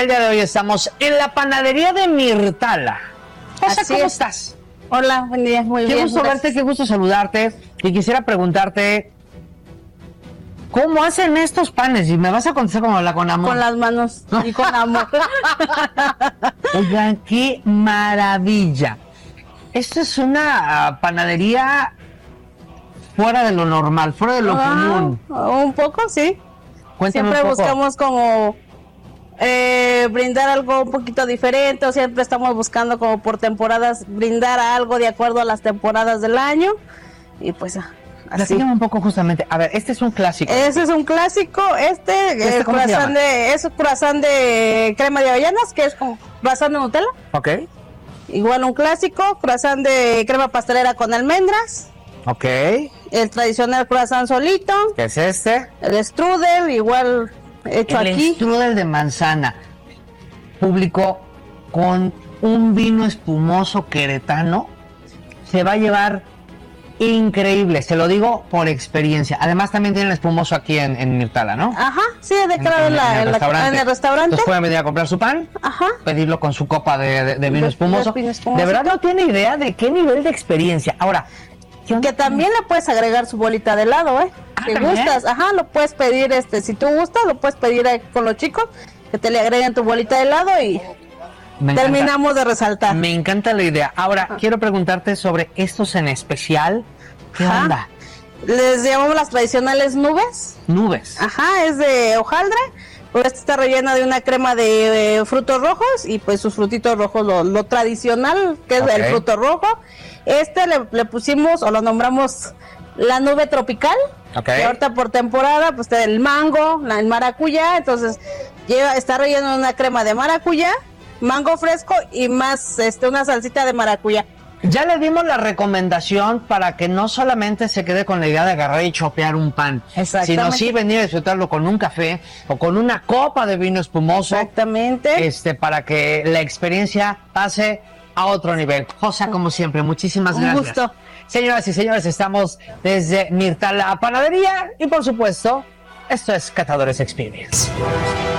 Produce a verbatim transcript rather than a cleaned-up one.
El día de hoy estamos en la panadería de Mirtala. Josa, ¿cómo es. estás? Hola, buen día, muy Qué bien. gusto gracias. verte, qué gusto saludarte. Y quisiera preguntarte, ¿cómo hacen estos panes? Y me vas a contestar como la con amor. Con las manos y con amor. Oigan, qué maravilla. Esto es una ah, panadería fuera de lo normal, fuera de lo Ah, común. un poco, sí. Cuéntame Siempre un poco. buscamos como eh, brindar algo un poquito diferente, o siempre estamos buscando como por temporadas brindar algo de acuerdo a las temporadas del año. Y pues ah, así. Platícame un poco justamente. A ver, este es un clásico. Ese es un clásico, este, ¿Este el cómo se croissant llama? de, es un croissant de crema de avellanas, que es como croissant de Nutella. Ok, Igual un clásico, croissant de crema pastelera con almendras. ok. El tradicional croissant solito, ¿Qué es este? el strudel, igual hecho El aquí. strudel de manzana. Público, con un vino espumoso queretano, se va a llevar increíble. Se lo digo por experiencia. Además, también tienen espumoso aquí en, en Mirtala, ¿no? Ajá, sí, de En- cara en- en, la- en el en la- restaurante. en el restaurante. Entonces pueden venir a comprar su pan, Ajá. pedirlo con su copa de, de- de vino De- espumoso. de vino espumoso. De verdad no tiene idea de qué nivel de experiencia. Ahora, ¿qué onda? Que también le puedes agregar su bolita de helado, ¿eh? Ah, Si ¿también? gustas, ajá, lo puedes pedir, este, si tú gustas, lo puedes pedir ahí con los chicos, que te le agreguen tu bolita de helado y Me encanta. terminamos de resaltar. Me encanta la idea. Ahora, quiero preguntarte sobre estos en especial. ¿Qué Ajá. onda? Les llamamos las tradicionales nubes. Nubes. Ajá, es de hojaldre, pero esta está rellena de una crema de, eh, frutos rojos y pues sus frutitos rojos, lo, lo tradicional que es Ok. el fruto rojo. Este le, le pusimos o lo nombramos la nube tropical, Ok. que ahorita por temporada pues está el mango, la, el maracuyá, entonces lleva, está relleno de una crema de maracuyá, mango fresco y más este una salsita de maracuyá. Ya le dimos la recomendación para que no solamente se quede con la idea de agarrar y chopear un pan, Exactamente. sino sí venir a disfrutarlo con un café o con una copa de vino espumoso, Exactamente. este, para que la experiencia pase a otro nivel. Josa, como siempre, muchísimas Un gracias. gusto. Señoras y señores, estamos desde Mirtala Panadería y por supuesto, esto es Catadores Experience.